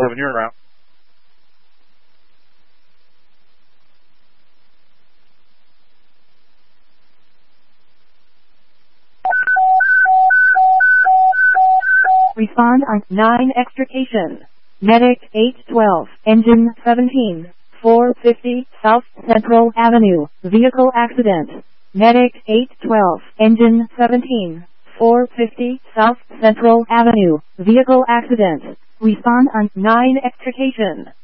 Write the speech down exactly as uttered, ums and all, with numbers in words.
seven, you're around. Respond on nine extrication. Medic eight twelve, engine seventeen, four fifty South Central Avenue, vehicle accident. Medic eight twelve, engine seventeen, four fifty South Central Avenue, vehicle accident. Respond on nine extrication.